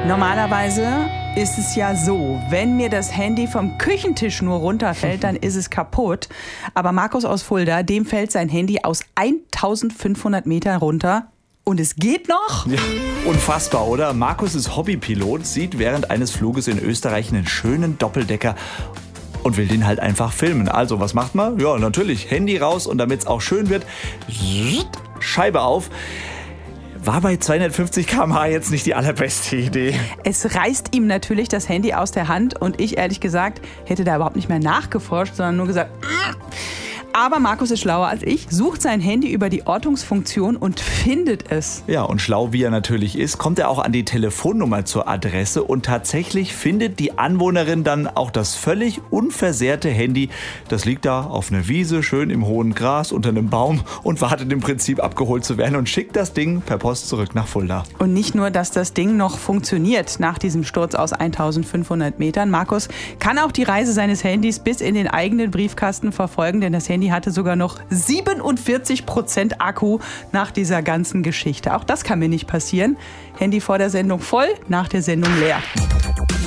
Normalerweise ist es ja so, wenn mir das Handy vom Küchentisch nur runterfällt, dann ist es kaputt. Aber Markus aus Fulda, dem fällt sein Handy aus 1500 Metern runter. Und es geht noch? Ja, unfassbar, oder? Markus ist Hobbypilot, sieht während eines Fluges in Österreich einen schönen Doppeldecker und will den halt einfach filmen. Also, was macht man? Ja, natürlich, Handy raus und damit es auch schön wird, Scheibe auf. War bei 250 km/h jetzt nicht die allerbeste Idee. Es reißt ihm natürlich das Handy aus der Hand und ich, ehrlich gesagt, hätte da überhaupt nicht mehr nachgeforscht, sondern nur gesagt, aber Markus ist schlauer als ich, sucht sein Handy über die Ortungsfunktion und findet es. Ja, und schlau wie er natürlich ist, kommt er auch an die Telefonnummer zur Adresse und tatsächlich findet die Anwohnerin dann auch das völlig unversehrte Handy. Das liegt da auf einer Wiese, schön im hohen Gras unter einem Baum und wartet im Prinzip abgeholt zu werden und schickt das Ding per Post zurück nach Fulda. Und nicht nur, dass das Ding noch funktioniert nach diesem Sturz aus 1500 Metern. Markus kann auch die Reise seines Handys bis in den eigenen Briefkasten verfolgen, denn das Handy hatte sogar noch 47% Akku nach dieser ganzen Geschichte. Auch das kann mir nicht passieren. Handy vor der Sendung voll, nach der Sendung leer.